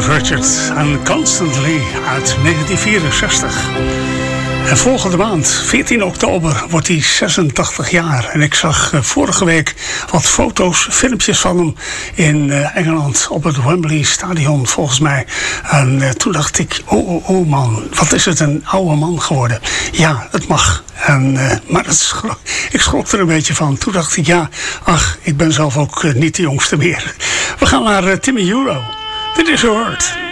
Cliff Richard en Constantly uit 1964. En volgende maand, 14 oktober, wordt hij 86 jaar. En ik zag vorige week wat foto's, filmpjes van hem in Engeland op het Wembley Stadion, volgens mij. En toen dacht ik, oh man, wat is het een oude man geworden. Ja, het mag. Maar ik schrok er een beetje van. Toen dacht ik, ik ben zelf ook niet de jongste meer. We gaan naar Timmy Euro. Dit is Your Word.